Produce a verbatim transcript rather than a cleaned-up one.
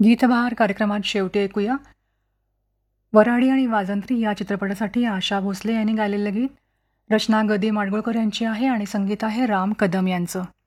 गीतबहार कार्यक्रमात शेवटी ऐकूया वऱ्हाडी आणि वाजंत्री या चित्रपटासाठी आशा भोसले यांनी गायलेलं गीत. रचना ग. दी. माडगुळकर यांची आहे आणि संगीत आहे राम कदम यांचं.